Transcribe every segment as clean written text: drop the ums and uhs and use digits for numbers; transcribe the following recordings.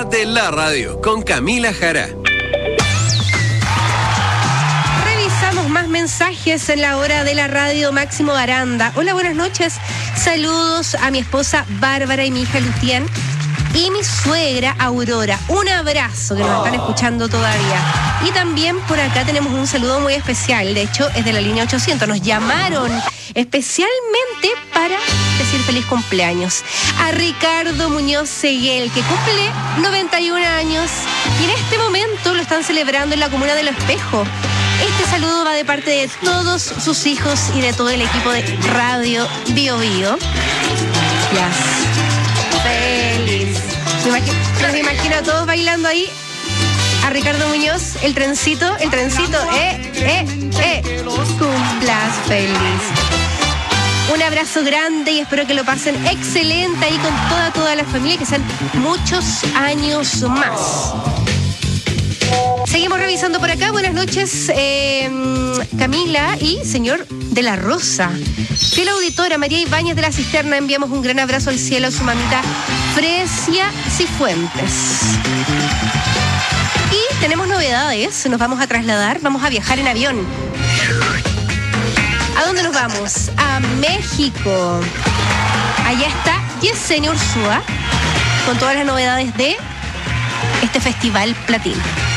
de la radio con Camila Jara. Revisamos más mensajes en la hora de la radio. Máximo Aranda. Hola, buenas noches. Saludos a mi esposa Bárbara y mi hija Lucián y mi suegra Aurora. Un abrazo, que nos están escuchando todavía. Y también por acá tenemos un saludo muy especial. De hecho, es de la línea 800. Nos llamaron especialmente para decir feliz cumpleaños a Ricardo Muñoz Seguel, que cumple 91 años y en este momento lo están celebrando en la comuna de Lo Espejo. Este saludo va de parte de todos sus hijos y de todo el equipo de Radio Bio Bio. Feliz. Me imagino a todos bailando ahí. A Ricardo Muñoz, el trencito, cumplas feliz. Un abrazo grande y espero que lo pasen excelente ahí con toda la familia, que sean muchos años más. Seguimos revisando por acá. Buenas noches, Camila y señor de la Rosa. Fiel auditora María Ibáñez de la Cisterna, enviamos un gran abrazo al cielo a su mamita Fresia Cifuentes. Y tenemos novedades, nos vamos a trasladar, vamos a viajar en avión. ¿A dónde nos vamos? A México. Allá está Yesenia Ursúa con todas las novedades de este Festival Platino.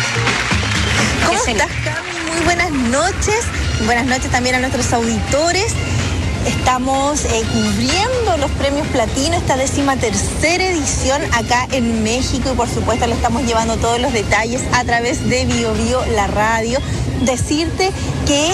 ¿Cómo estás, Cami? Muy buenas noches. Buenas noches también a nuestros auditores. Estamos cubriendo los premios Platino, esta 13ª edición acá en México, y por supuesto le estamos llevando todos los detalles a través de Bio Bio, la radio. Decirte que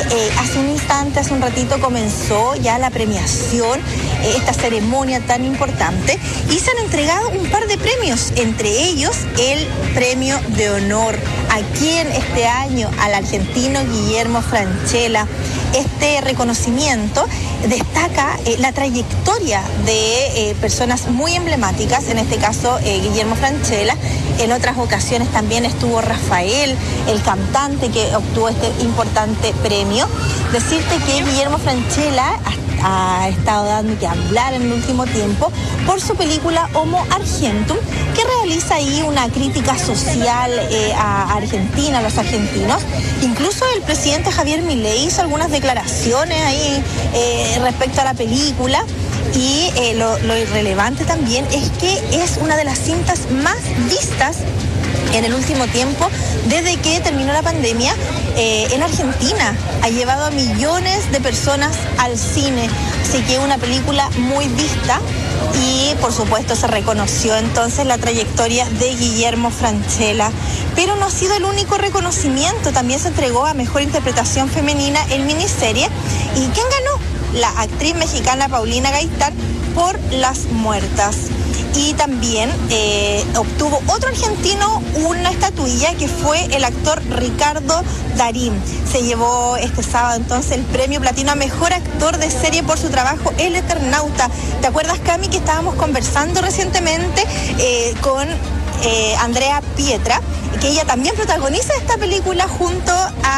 hace un ratito comenzó ya la premiación, esta ceremonia tan importante, y se han entregado un par de premios, entre ellos el premio de honor. Aquí en este año al argentino Guillermo Francella. Este reconocimiento destaca la trayectoria de personas muy emblemáticas, en este caso Guillermo Francella. En otras ocasiones también estuvo Rafael, el cantante que obtuvo este importante premio. Decirte que Guillermo Francella ha estado dando que hablar en el último tiempo por su película Homo Argentum, que realiza ahí una crítica social a Argentina, a los argentinos. Incluso el presidente Javier Milei hizo algunas declaraciones ahí respecto a la película. Y lo irrelevante también es que es una de las cintas más vistas en el último tiempo, desde que terminó la pandemia en Argentina. Ha llevado a millones de personas al cine, así que es una película muy vista, y por supuesto se reconoció entonces la trayectoria de Guillermo Francella. Pero no ha sido el único reconocimiento, también se entregó a Mejor Interpretación Femenina en Miniserie. ¿Y quién ganó? La actriz mexicana Paulina Gaitán por Las Muertas. Y también obtuvo otro argentino una estatuilla, que fue el actor Ricardo Darín. Se llevó este sábado entonces el premio Platino a Mejor Actor de Serie por su trabajo El Eternauta. ¿Te acuerdas, Cami, que estábamos conversando recientemente con Andrea Pietra, que ella también protagoniza esta película junto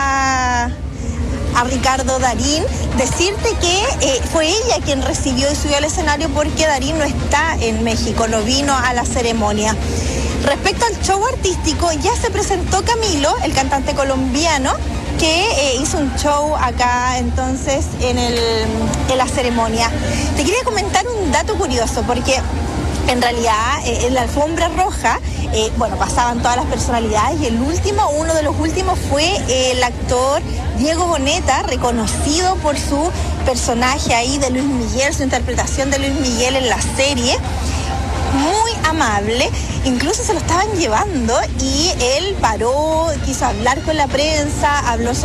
a Ricardo Darín? Decirte que fue ella quien recibió y subió al escenario, porque Darín no está en México, no vino a la ceremonia. Respecto al show artístico, ya se presentó Camilo, el cantante colombiano, que hizo un show acá entonces en la ceremonia. Te quería comentar un dato curioso, porque en realidad en la alfombra roja pasaban todas las personalidades, y uno de los últimos fue el actor Diego Boneta, reconocido por su personaje ahí de Luis Miguel, su interpretación de Luis Miguel en la serie. Muy amable, incluso se lo estaban llevando y él paró, quiso hablar con la prensa, habló